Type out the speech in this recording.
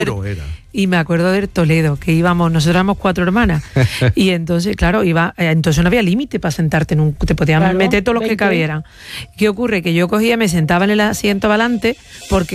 Y me acuerdo de Toledo, que íbamos, nosotros éramos 4 hermanas. Y entonces, claro, entonces no había límite para sentarte te podían meter todos los que cabieran. ¿Qué ocurre? Que yo cogía, me sentaba en el asiento adelante, porque